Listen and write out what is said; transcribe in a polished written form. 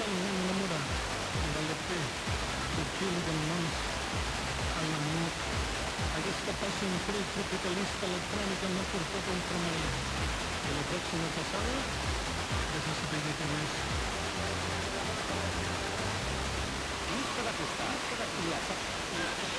totalment enamorat de l'EP de Children Months a l'amor. Aquesta passion free tropicalista electrònica m'ha portat a Ultramar. I la pròxima passada, vés a saber què més. Llista de costat. La